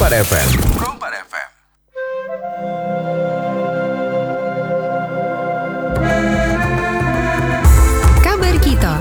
Perompak FM. Perompak FM. Kabar kita.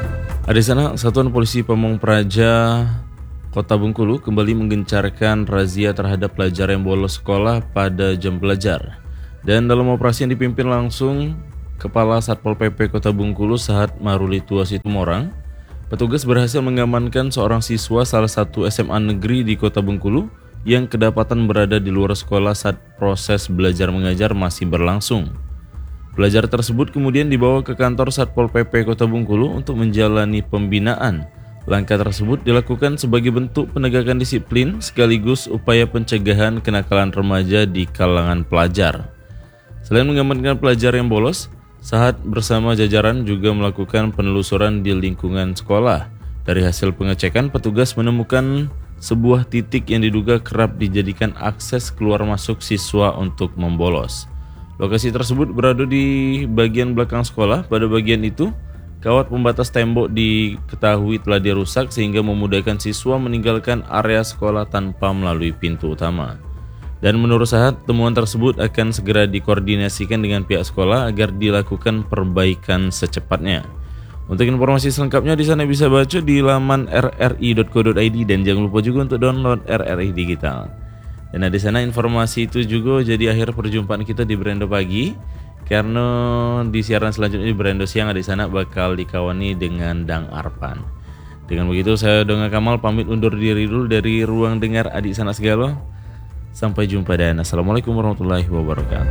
Di sana, Satuan Polisi Pamong Praja Kota Bengkulu kembali menggencarkan razia terhadap pelajar yang bolos sekolah pada jam belajar. Dan dalam operasi yang dipimpin langsung Kepala Satpol PP Kota Bengkulu Sahat Maruli Tua Situmorang, petugas berhasil mengamankan seorang siswa salah satu SMA negeri di Kota Bengkulu yang kedapatan berada di luar sekolah saat proses belajar mengajar masih berlangsung. Pelajar tersebut kemudian dibawa ke kantor Satpol PP Kota Bengkulu untuk menjalani pembinaan. Langkah tersebut dilakukan sebagai bentuk penegakan disiplin sekaligus upaya pencegahan kenakalan remaja di kalangan pelajar. Selain mengamankan pelajar yang bolos, Sahat bersama jajaran juga melakukan penelusuran di lingkungan sekolah. Dari hasil pengecekan, petugas menemukan sebuah titik yang diduga kerap dijadikan akses keluar masuk siswa untuk membolos. Lokasi tersebut berada di bagian belakang sekolah. Pada bagian itu, kawat pembatas tembok diketahui telah dirusak sehingga memudahkan siswa meninggalkan area sekolah tanpa melalui pintu utama. Dan menurut Sahat, temuan tersebut akan segera dikoordinasikan dengan pihak sekolah agar dilakukan perbaikan secepatnya. Untuk informasi selengkapnya di sana bisa baca di laman rri.co.id dan jangan lupa juga untuk download RRI Digital. Dan di sana informasi itu juga jadi akhir perjumpaan kita di Brando Pagi. Karena di siaran selanjutnya di Brando Siang di sana bakal dikawani dengan Dang Arpan. Dengan begitu saya Donga Kamal pamit undur diri dulu dari ruang dengar Adik Sana Segala. Sampai jumpa dan assalamualaikum warahmatullahi wabarakatuh.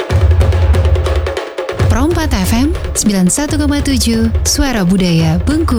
Perompak FM 91,7 Suara Budaya Bengkulu.